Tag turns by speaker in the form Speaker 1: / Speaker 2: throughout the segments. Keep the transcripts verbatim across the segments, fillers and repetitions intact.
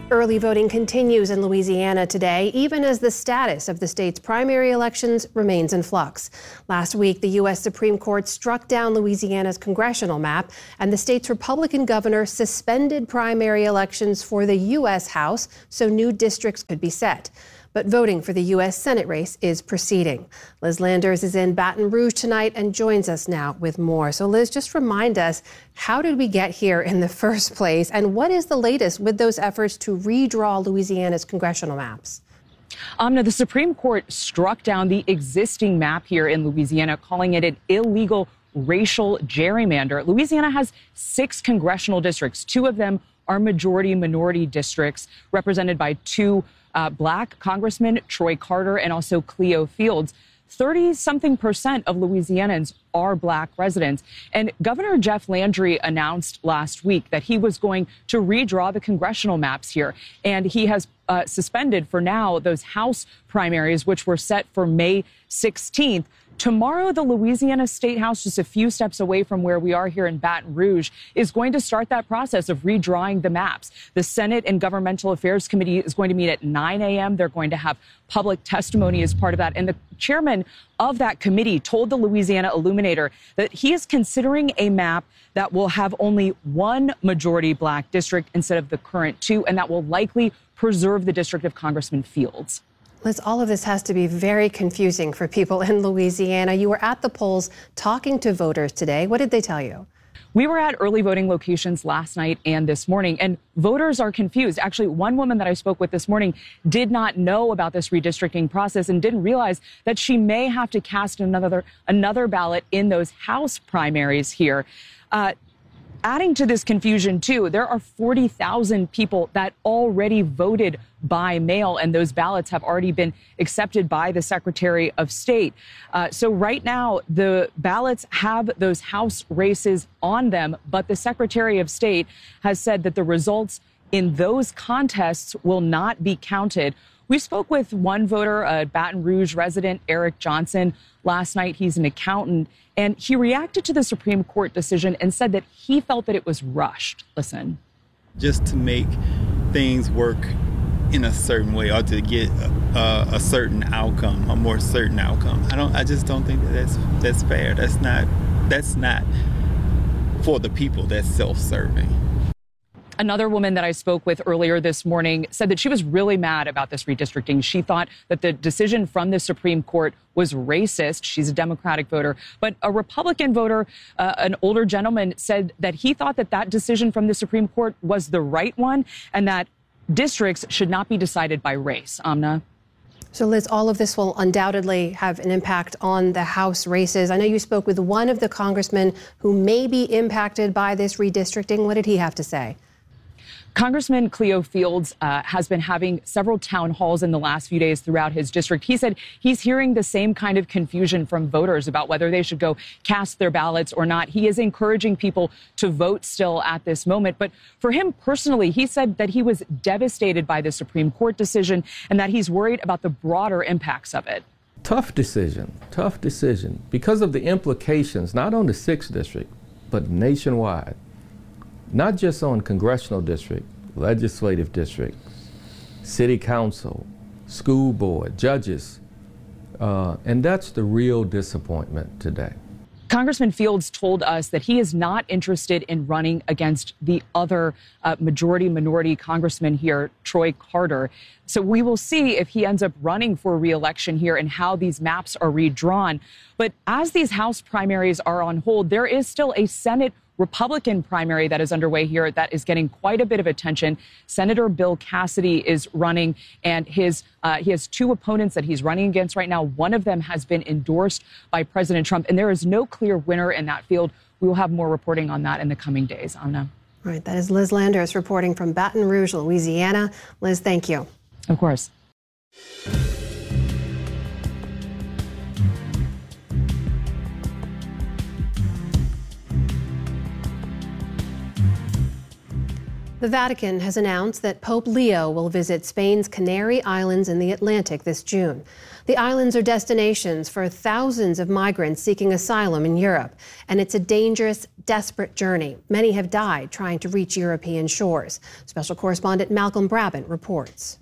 Speaker 1: Early voting continues in Louisiana today, even as the status of the state's primary elections remains in flux. Last week, the U S Supreme Court struck down Louisiana's congressional map, and the state's Republican governor suspended primary elections for the U S House so new districts could be set. But voting for the U S Senate race is proceeding. Liz Landers is in Baton Rouge tonight and joins us now with more. So Liz, just remind us, how did we get here in the first place? And what is the latest with those efforts to redraw Louisiana's congressional maps?
Speaker 2: Amna, the Supreme Court struck down the existing map here in Louisiana, calling it an illegal racial gerrymander. Louisiana has six congressional districts. Two of them are majority minority districts represented by two Uh, black Congressman Troy Carter and also Cleo Fields. thirty something percent of Louisianans are black residents. And Governor Jeff Landry announced last week that he was going to redraw the congressional maps here. And he has uh, suspended for now those House primaries, which were set for May sixteenth. Tomorrow, the Louisiana State House, just a few steps away from where we are here in Baton Rouge, is going to start that process of redrawing the maps. The Senate and Governmental Affairs Committee is going to meet at nine a m They're going to have public testimony as part of that. And the chairman of that committee told the Louisiana Illuminator that he is considering a map that will have only one majority black district instead of the current two, and that will likely preserve the district of Congressman Fields.
Speaker 1: Liz, all of this has to be very confusing for people in Louisiana. You were at the polls talking to voters today. What did they tell you?
Speaker 2: We were at early voting locations last night and this morning, and voters are confused. Actually, one woman that I spoke with this morning did not know about this redistricting process and didn't realize that she may have to cast another, another ballot in those House primaries here. Uh, Adding to this confusion, too, there are forty thousand people that already voted by mail, and those ballots have already been accepted by the Secretary of State. Uh, so right now, the ballots have those House races on them, but the Secretary of State has said that the results in those contests will not be counted. We spoke with one voter, a Baton Rouge resident, Eric Johnson, last night. He's an accountant, and he reacted to the Supreme Court decision and said that he felt that it was rushed. Listen.
Speaker 3: Just to make things work in a certain way or to get a, a certain outcome, a more certain outcome. I don't. I just don't think that that's that's fair. That's not. That's not for the people. That's self-serving.
Speaker 2: Another woman that I spoke with earlier this morning said that she was really mad about this redistricting. She thought that the decision from the Supreme Court was racist. She's a Democratic voter. But a Republican voter, uh, an older gentleman, said that he thought that that decision from the Supreme Court was the right one and that districts should not be decided by race. Amna?
Speaker 1: So, Liz, all of this will undoubtedly have an impact on the House races. I know you spoke with one of the congressmen who may be impacted by this redistricting. What did he have to say?
Speaker 2: Congressman Cleo Fields uh, has been having several town halls in the last few days throughout his district. He said he's hearing the same kind of confusion from voters about whether they should go cast their ballots or not. He is encouraging people to vote still at this moment. But for him personally, he said that he was devastated by the Supreme Court decision and that he's worried about the broader impacts of it.
Speaker 4: Tough decision, tough decision because of the implications, not on the sixth district, but nationwide. Not just on congressional district, legislative districts, city council, school board, judges, uh, and that's the real disappointment today.
Speaker 2: Congressman Fields told us that he is not interested in running against the other uh, majority minority congressman here, Troy Carter. So we will see if he ends up running for re-election here and how these maps are redrawn. But as these House primaries are on hold, there is still a Senate Republican primary that is underway here that is getting quite a bit of attention. Senator Bill Cassidy is running, and his uh, he has two opponents that he's running against right now. One of them has been endorsed by President Trump, and there is no clear winner in that field. We will have more reporting on that in the coming days. Amna.
Speaker 1: All right, that is Liz Landers reporting from Baton Rouge, Louisiana. Liz, thank you.
Speaker 2: Of course.
Speaker 1: The Vatican has announced that Pope Leo will visit Spain's Canary Islands in the Atlantic this June. The islands are destinations for thousands of migrants seeking asylum in Europe, and it's a dangerous, desperate journey. Many have died trying to reach European shores. Special correspondent Malcolm Brabant reports.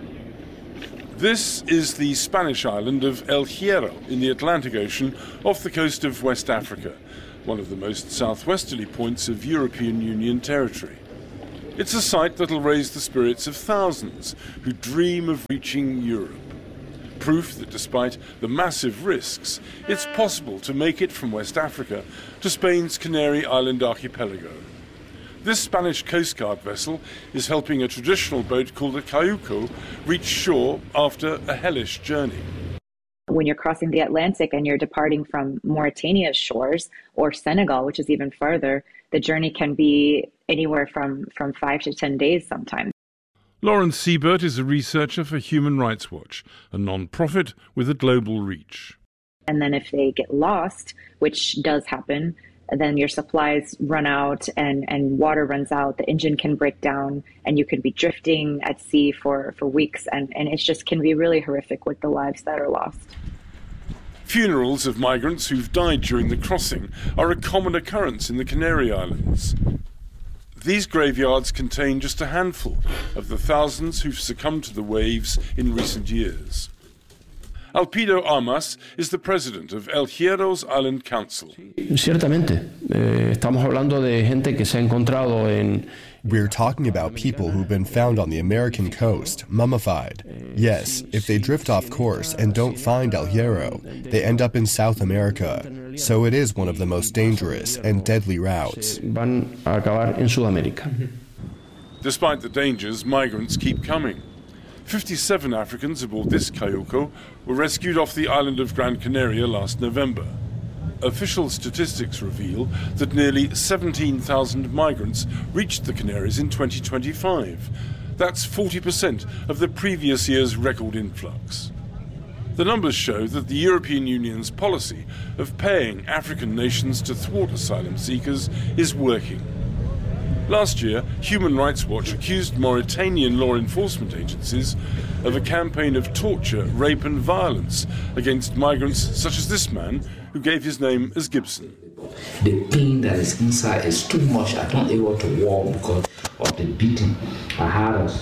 Speaker 5: This is the Spanish island of El Hierro in the Atlantic Ocean off the coast of West Africa, one of the most southwesterly points of European Union territory. It's a site that'll raise the spirits of thousands who dream of reaching Europe. Proof that despite the massive risks, it's possible to make it from West Africa to Spain's Canary Island archipelago. This Spanish Coast Guard vessel is helping a traditional boat called a cayuco reach shore after a hellish journey.
Speaker 6: When you're crossing the Atlantic and you're departing from Mauritania's shores or Senegal, which is even farther, the journey can be anywhere from, from five to ten days sometimes.
Speaker 5: Lauren Siebert is a researcher for Human Rights Watch, a non-profit with a global reach.
Speaker 6: And then if they get lost, which does happen, then your supplies run out and, and water runs out, the engine can break down, and you could be drifting at sea for, for weeks, and, and it just can be really horrific with the lives that are lost.
Speaker 5: Funerals of migrants who've died during the crossing are a common occurrence in the Canary Islands. These graveyards contain just a handful of the thousands who've succumbed to the waves in recent years. Alpido Armas is the president of El Hierro's Island Council.
Speaker 7: Ciertamente, eh, estamos hablando de gente que se ha encontrado en.
Speaker 8: We're talking about people who've been found on the American coast, mummified. Yes, if they drift off course and don't find El Hierro, they end up in South America. So it is one of the most dangerous and deadly routes.
Speaker 7: Van a acabar en Sudamérica.
Speaker 5: Despite the dangers, migrants keep coming. fifty-seven Africans aboard this cayuco were rescued off the island of Gran Canaria last November. Official statistics reveal that nearly seventeen thousand migrants reached the Canaries in twenty twenty-five. That's forty percent of the previous year's record influx. The numbers show that the European Union's policy of paying African nations to thwart asylum seekers is working. Last year, Human Rights Watch accused Mauritanian law enforcement agencies of a campaign of torture, rape and violence against migrants such as this man, who gave his name as Gibson.
Speaker 9: The pain that is inside is too much. I'm not able to walk because of the beating I had us.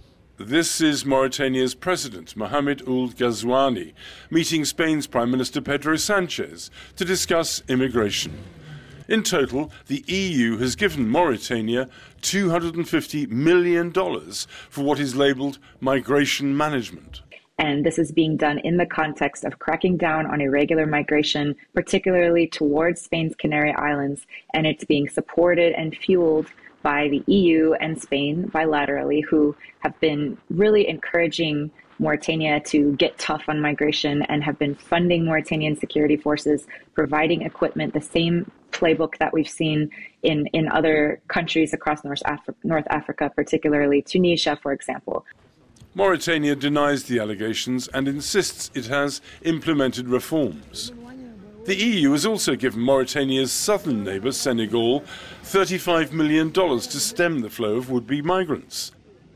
Speaker 5: This is Mauritania's president, Mohamed Ould Ghazouani, meeting Spain's Prime Minister Pedro Sanchez to discuss immigration. In total, the E U has given Mauritania two hundred fifty million dollars for what is labelled migration management.
Speaker 6: And this is being done in the context of cracking down on irregular migration, particularly towards Spain's Canary Islands, and it's being supported and fueled by the E U and Spain bilaterally, who have been really encouraging Mauritania to get tough on migration and have been funding Mauritanian security forces, providing equipment, the same playbook that we've seen in, in other countries across North, Afri- North Africa, particularly Tunisia, for example.
Speaker 5: Mauritania denies the allegations and insists it has implemented reforms. The E U has also given Mauritania's southern neighbour, Senegal, thirty-five million dollars to stem the flow of would-be migrants.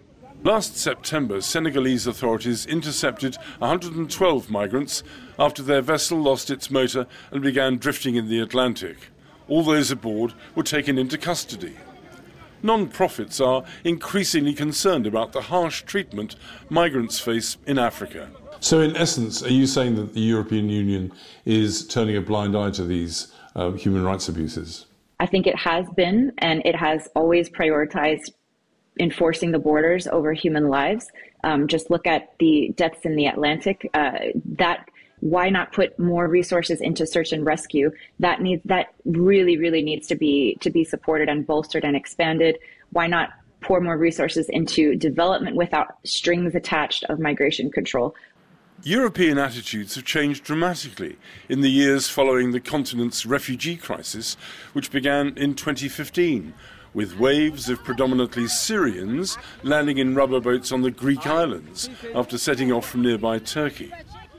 Speaker 5: Last September, Senegalese authorities intercepted one hundred twelve migrants after their vessel lost its motor and began drifting in the Atlantic. All those aboard were taken into custody. Non-profits are increasingly concerned about the harsh treatment migrants face in Africa.
Speaker 10: So in essence, are you saying that the European Union is turning a blind eye to these uh, human rights abuses?
Speaker 6: I think it has been, and it has always prioritized enforcing the borders over human lives. Um, just look at the deaths in the Atlantic. Uh, that why not put more resources into search and rescue? That needs that really, really needs to be to be supported and bolstered and expanded. Why not pour more resources into development without strings attached of migration control?
Speaker 5: European attitudes have changed dramatically in the years following the continent's refugee crisis, which began in twenty fifteen, with waves of predominantly Syrians landing in rubber boats on the Greek islands after setting off from nearby Turkey.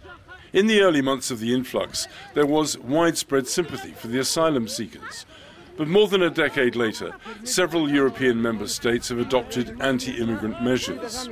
Speaker 5: In the early months of the influx, there was widespread sympathy for the asylum seekers. But more than a decade later, several European member states have adopted anti-immigrant measures.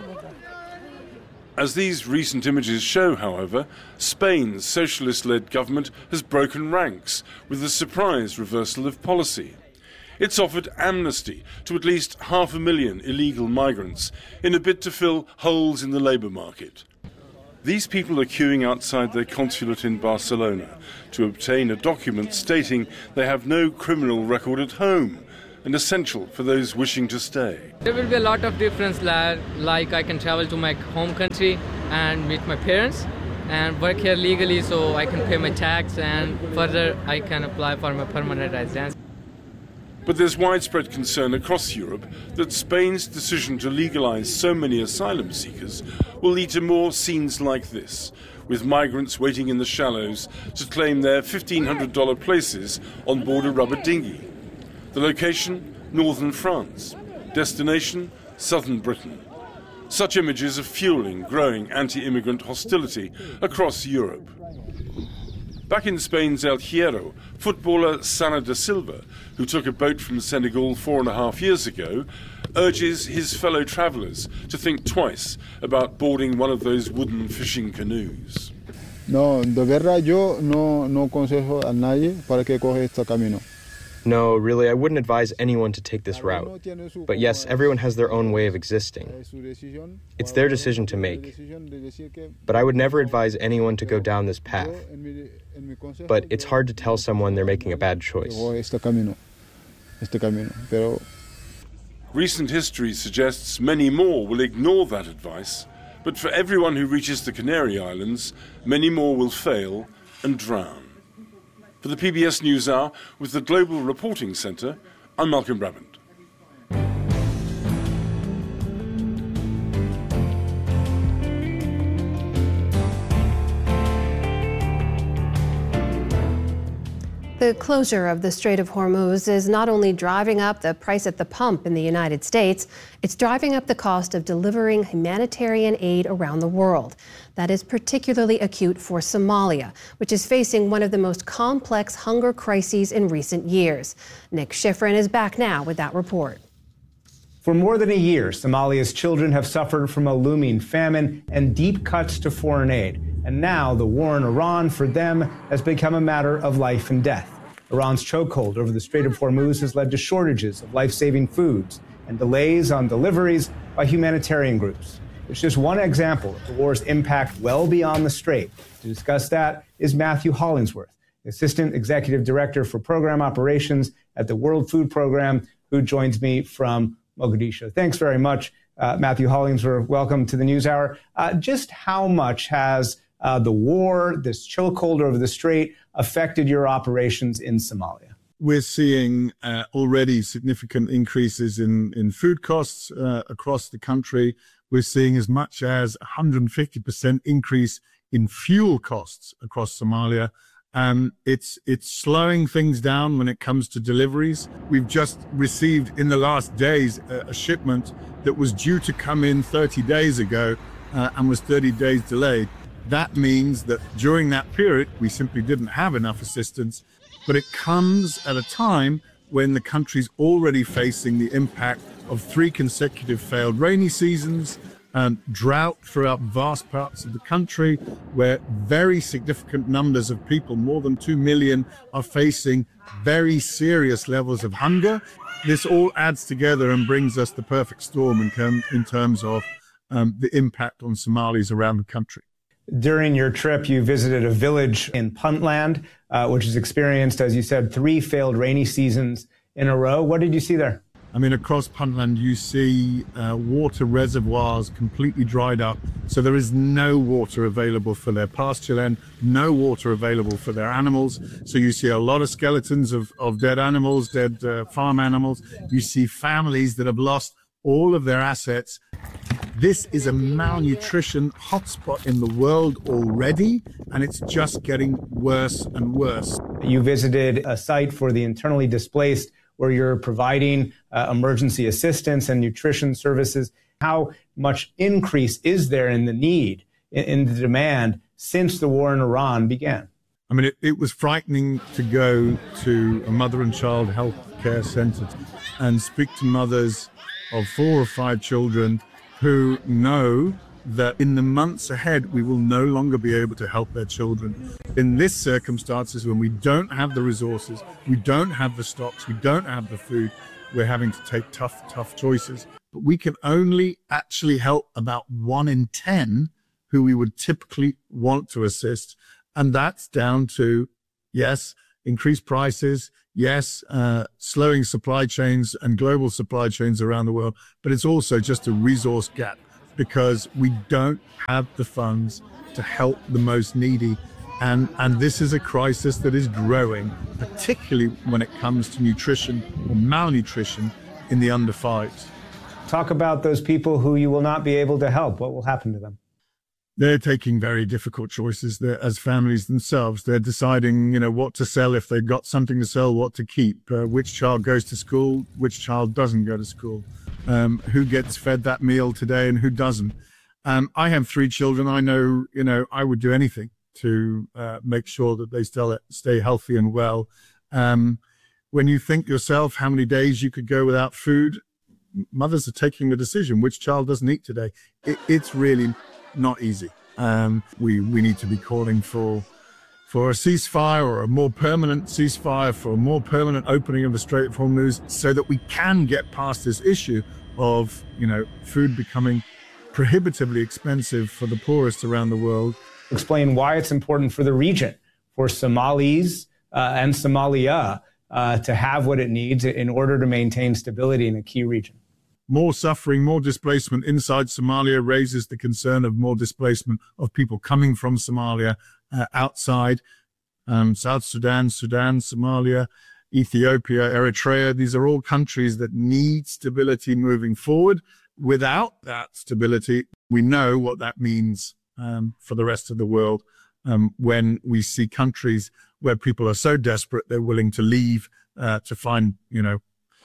Speaker 5: As these recent images show, however, Spain's socialist-led government has broken ranks with a surprise reversal of policy. It's offered amnesty to at least half a million illegal migrants in a bid to fill holes in the labour market. These people are queuing outside their consulate in Barcelona to obtain a document stating they have no criminal record at home, and essential for those wishing to stay.
Speaker 11: There will be a lot of difference, like I can travel to my home country and meet my parents and work here legally so I can pay my tax, and further I can apply for my permanent residence.
Speaker 5: But there's widespread concern across Europe that Spain's decision to legalise so many asylum seekers will lead to more scenes like this, with migrants waiting in the shallows to claim their fifteen hundred dollars places on board a rubber dinghy. The location, northern France. Destination, southern Britain. Such images are fueling growing anti-immigrant hostility across Europe. Back in Spain's El Hierro, footballer Sana da Silva, who took a boat from Senegal four and a half years ago, urges his fellow travellers to think twice about boarding one of those wooden fishing canoes.
Speaker 12: No, de verdad yo no, no consejo a nadie para que coge este camino.
Speaker 13: No, really, I wouldn't advise anyone to take this route. But yes, everyone has their own way of existing. It's their decision to make. But I would never advise anyone to go down this path. But it's hard to tell someone they're making a bad choice.
Speaker 5: Recent history suggests many more will ignore that advice, but for everyone who reaches the Canary Islands, many more will fail and drown. For the P B S NewsHour, with the Global Reporting Centre, I'm Malcolm Brabant.
Speaker 1: The closure of the Strait of Hormuz is not only driving up the price at the pump in the United States, it's driving up the cost of delivering humanitarian aid around the world. That is particularly acute for Somalia, which is facing one of the most complex hunger crises in recent years. Nick Schifrin is back now with that report.
Speaker 14: For more than a year, Somalia's children have suffered from a looming famine and deep cuts to foreign aid. And now the war in Iran for them has become a matter of life and death. Iran's chokehold over the Strait of Hormuz has led to shortages of life-saving foods and delays on deliveries by humanitarian groups. It's just one example of the war's impact well beyond the strait. To discuss that is Matthew Hollingsworth, Assistant Executive Director for Program Operations at the World Food Program, who joins me from Mogadishu. Thanks very much, uh, Matthew Hollingsworth. Welcome to the NewsHour. Uh, just how much has uh, the war, this chokehold over the strait, affected your operations in Somalia?
Speaker 15: We're seeing uh, already significant increases in, in food costs uh, across the country. We're seeing as much as one hundred fifty percent increase in fuel costs across Somalia. Um, it's it's slowing things down when it comes to deliveries. We've just received in the last days a, a shipment that was due to come in thirty days ago uh, and was thirty days delayed. That means that during that period, we simply didn't have enough assistance, but it comes at a time when the country's already facing the impact of three consecutive failed rainy seasons, and drought throughout vast parts of the country, where very significant numbers of people, more than two million, are facing very serious levels of hunger. This all adds together and brings us the perfect storm in, term, in terms of um, the impact on Somalis around the country.
Speaker 14: During your trip, you visited a village in Puntland, uh, which has experienced, as you said, three failed rainy seasons in a row. What did you see there?
Speaker 15: I mean, across Puntland, you see uh, water reservoirs completely dried up. So there is no water available for their pasture land, no water available for their animals. So you see a lot of skeletons of, of dead animals, dead uh, farm animals. You see families that have lost all of their assets. This is a malnutrition hotspot in the world already, and it's just getting worse and worse.
Speaker 14: You visited a site for the internally displaced where you're providing uh, emergency assistance and nutrition services. How much increase is there in the need, in, in the demand, since the war in Iran began?
Speaker 15: I mean, it, it was frightening to go to a mother and child health care center and speak to mothers of four or five children who know that in the months ahead, we will no longer be able to help their children. In this circumstances, when we don't have the resources, we don't have the stocks, we don't have the food, we're having to take tough, tough choices. But we can only actually help about one in ten who we would typically want to assist. And that's down to, yes, increased prices, yes, uh, slowing supply chains and global supply chains around the world, but it's also just a resource gap because we don't have the funds to help the most needy. And, and this is a crisis that is growing, particularly when it comes to nutrition or malnutrition in the under fives.
Speaker 14: Talk about those people who you will not be able to help. What will happen to them?
Speaker 15: They're taking very difficult choices there as families themselves. They're deciding, you know, what to sell if they've got something to sell, what to keep, uh, which child goes to school, which child doesn't go to school, um, who gets fed that meal today and who doesn't. Um, I have three children. I know, you know, I would do anything to uh, make sure that they still stay healthy and well. Um, when you think yourself how many days you could go without food, mothers are taking the decision, which child doesn't eat today? It, it's really not easy. Um, we we need to be calling for for a ceasefire or a more permanent ceasefire, for a more permanent opening of the Strait of Hormuz, so that we can get past this issue of, you know, food becoming prohibitively expensive for the poorest around the world.
Speaker 14: Explain why it's important for the region, for Somalis uh, and Somalia uh, to have what it needs in order to maintain stability in a key region.
Speaker 15: More suffering, more displacement inside Somalia raises the concern of more displacement of people coming from Somalia uh, outside. Um, South Sudan, Sudan, Somalia, Ethiopia, Eritrea, these are all countries that need stability moving forward. Without that stability, we know what that means um, for the rest of the world um, when we see countries where people are so desperate they're willing to leave uh, to find, you know,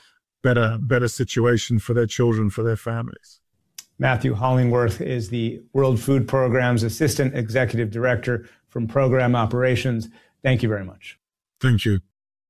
Speaker 15: better better situation for their children, for their families.
Speaker 14: Matthew Hollingworth is the World Food Program's Assistant Executive Director from Program Operations. Thank you very much.
Speaker 15: Thank you.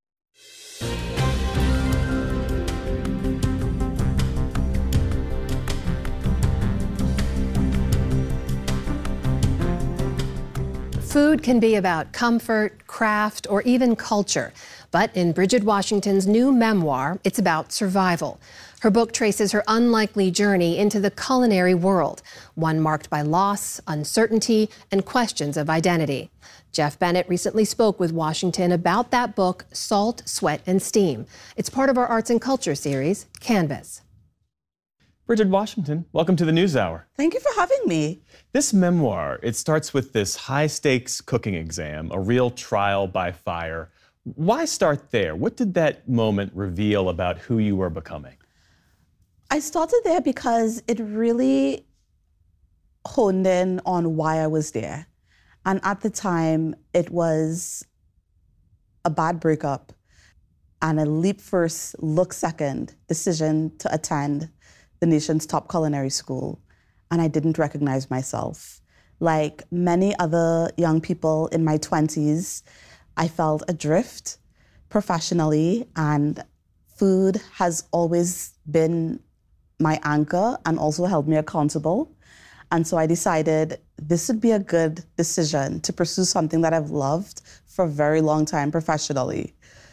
Speaker 1: Food can be about comfort, craft, or even culture. But in Bridget Washington's new memoir, it's about survival. Her book traces her unlikely journey into the culinary world, one marked by loss, uncertainty, and questions of identity. Jeff Bennett recently spoke with Washington about that book, Salt, Sweat, and Steam. It's part of our Arts and Culture series, Canvas.
Speaker 16: Bridget Washington, welcome to the NewsHour.
Speaker 17: Thank you for having me.
Speaker 16: This memoir, it starts with this high-stakes cooking exam, a real trial by fire. Why start there? What did that moment reveal about who you were becoming?
Speaker 17: I started there because it really honed in on why I was there. And at the time, it was a bad breakup and a leap first, look second decision to attend the nation's top culinary school. And I didn't recognize myself. Like many other young people in my twenties, I felt adrift professionally, and food has always been my anchor and also held me accountable. And so I decided this would be a good decision to pursue something that I've loved for a very long time professionally,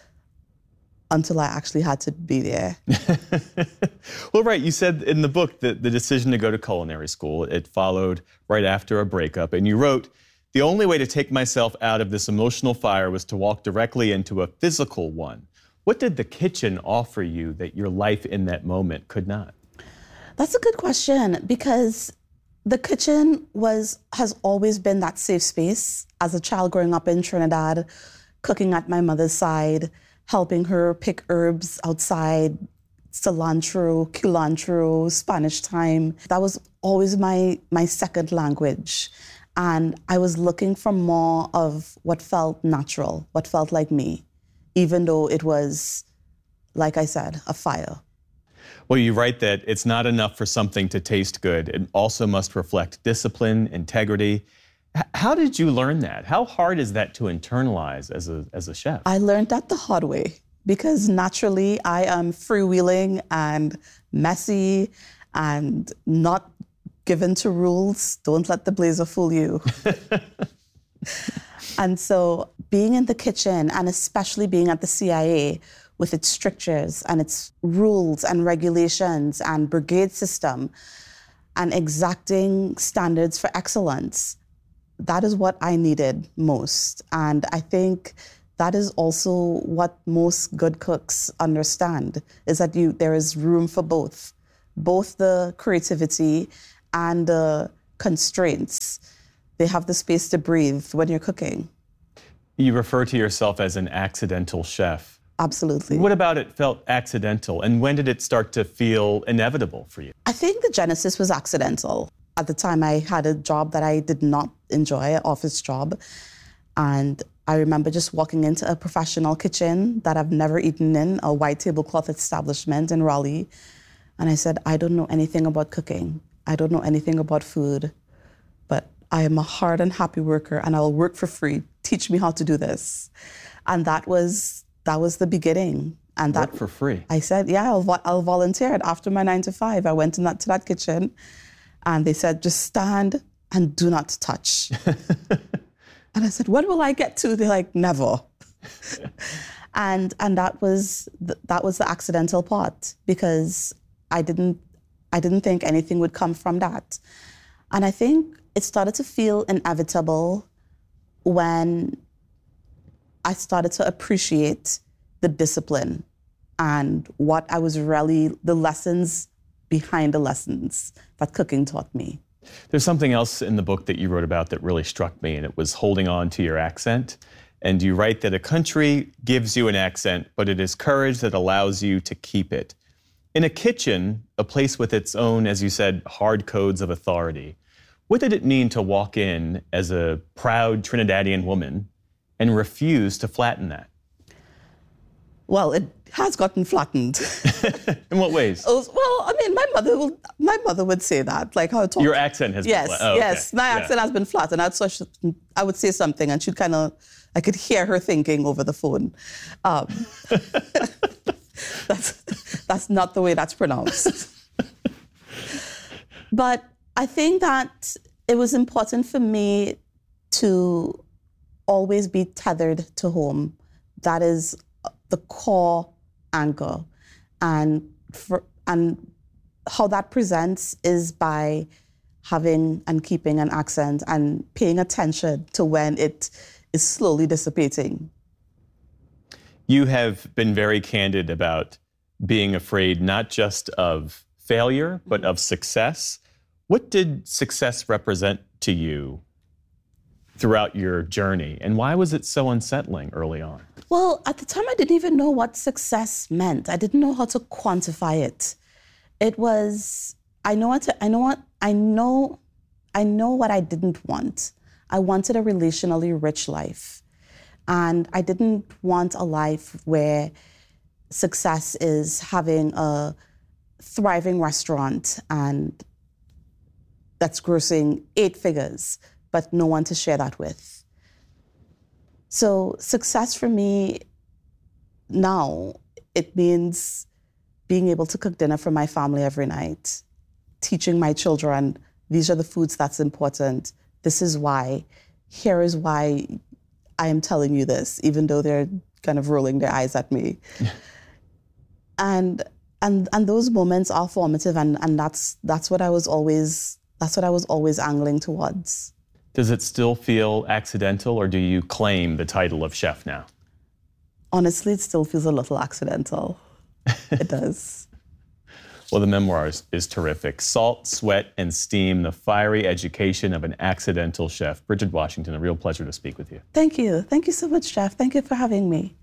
Speaker 17: until I actually had to be there.
Speaker 16: Well, right, you said in the book that the decision to go to culinary school, it followed right after a breakup, and you wrote, "The only way to take myself out of this emotional fire was to walk directly into a physical one." What did the kitchen offer you that your life in that moment could not?
Speaker 17: That's a good question, because the kitchen was has always been that safe space. As a child growing up in Trinidad, cooking at my mother's side, helping her pick herbs outside, cilantro, culantro, Spanish thyme. That was always my, my second language. And I was looking for more of what felt natural, what felt like me, even though it was, like I said, a fire.
Speaker 16: Well, you write that it's not enough for something to taste good. It also must reflect discipline, integrity. How did you learn that? How hard is that to internalize as a, as a chef?
Speaker 17: I learned that the hard way because naturally I am freewheeling and messy and not given to rules. Don't let the blazer fool you. And so being in the kitchen, and especially being at the C I A with its strictures and its rules and regulations and brigade system and exacting standards for excellence, that is what I needed most. And I think that is also what most good cooks understand, is that you there is room for both, both the creativity and the constraints. They have the space to breathe when you're cooking.
Speaker 16: You refer to yourself as an accidental chef.
Speaker 17: Absolutely.
Speaker 16: What about it felt accidental, and when did it start to feel inevitable for you?
Speaker 17: I think the genesis was accidental. At the time, I had a job that I did not enjoy, an office job. And I remember just walking into a professional kitchen that I've never eaten in, a white tablecloth establishment in Raleigh. And I said, I don't know anything about cooking. I don't know anything about food, but I am a hard and happy worker and I'll work for free. Teach me how to do this. And that was that was the beginning. And that
Speaker 16: work for free.
Speaker 17: I said, yeah, I'll, I'll volunteer. And after my nine to five, I went in that, to that kitchen. And they said, just stand and do not touch. And I said, when will I get to? They're like, never. and and that was the, that was the accidental part, because I didn't I didn't think anything would come from that. And I think it started to feel inevitable when I started to appreciate the discipline and what I was really, the lessons behind the lessons that cooking taught me.
Speaker 16: There's something else in the book that you wrote about that really struck me, and it was holding on to your accent. And you write that a country gives you an accent, but it is courage that allows you to keep it. In a kitchen, a place with its own, as you said, hard codes of authority, what did it mean to walk in as a proud Trinidadian woman and refuse to flatten that?
Speaker 17: Well, it has gotten flattened.
Speaker 16: In what ways?
Speaker 17: Oh, well, I mean, my mother will, my mother would say that, like how I talk.
Speaker 16: Your accent has
Speaker 17: yes,
Speaker 16: been flattened. Oh,
Speaker 17: yes,
Speaker 16: okay.
Speaker 17: my
Speaker 16: yeah.
Speaker 17: accent has been flattened. I'd such, I would say something, and she'd kind of, I could hear her thinking over the phone. Um, that's that's not the way that's pronounced. But I think that it was important for me to always be tethered to home. That is the core anchor. And for, and how that presents is by having and keeping an accent and paying attention to when it is slowly dissipating.
Speaker 16: You have been very candid about being afraid not just of failure, but of success. What did success represent to you throughout your journey, and why was it so unsettling early on?
Speaker 17: Well, at the time, I didn't even know what success meant. I didn't know how to quantify it. It was, I know what, I know what, I know, I know what I didn't want. I wanted a relationally rich life. And I didn't want a life where success is having a thriving restaurant and that's grossing eight figures, but no one to share that with. So success for me now, it means being able to cook dinner for my family every night, teaching my children, these are the foods that's important. This is why. Here is why I am telling you this, even though they're kind of rolling their eyes at me. and and and those moments are formative, and, and that's that's what I was always that's what I was always angling towards.
Speaker 16: Does it still feel accidental, or do you claim the title of chef now?
Speaker 17: Honestly, it still feels a little accidental. It does.
Speaker 16: Well, the memoir is, is terrific. Salt, Sweat, and Steam, the fiery education of an accidental chef. Bridget Washington, a real pleasure to speak with you.
Speaker 17: Thank you. Thank you so much, Jeff. Thank you for having me.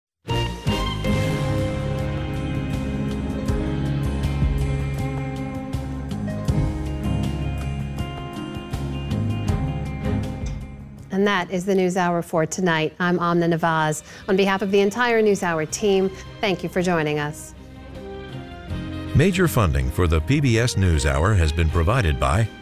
Speaker 1: And that is the NewsHour for tonight. I'm Amna Nawaz. On behalf of the entire NewsHour team, thank you for joining us.
Speaker 18: Major funding for the P B S NewsHour has been provided by